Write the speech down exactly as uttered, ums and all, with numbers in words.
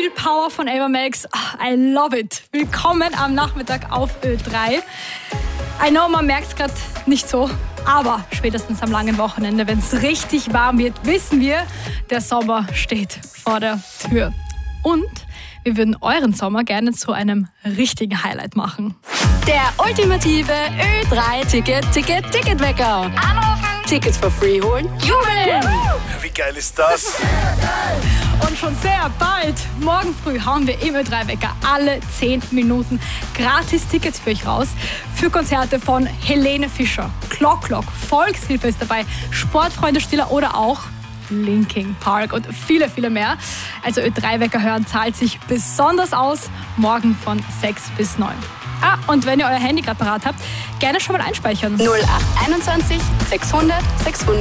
viel Power von Ava Max. I love it. Willkommen am Nachmittag auf Ö drei. I know, man merkt es gerade nicht so, aber spätestens am langen Wochenende, wenn es richtig warm wird, wissen wir, der Sommer steht vor der Tür. Und wir würden euren Sommer gerne zu einem richtigen Highlight machen. Der ultimative Ö drei Ticket, Ticket, Ticketwecker. Anrufen, Tickets for free holen, jubeln. Wie geil ist das? Und schon sehr bald, morgen früh, hauen wir im Ö drei Wecker alle zehn Minuten gratis Tickets für euch raus. Für Konzerte von Helene Fischer, Clock Clock, Volkshilfe ist dabei, Sportfreunde Stiller oder auch Linkin Park und viele, viele mehr. Also Ö drei Wecker hören zahlt sich besonders aus, morgen von sechs bis neun. Ah, und wenn ihr euer Handy gerade parat habt, gerne schon mal einspeichern. null acht einundzwanzig sechshundert sechshundert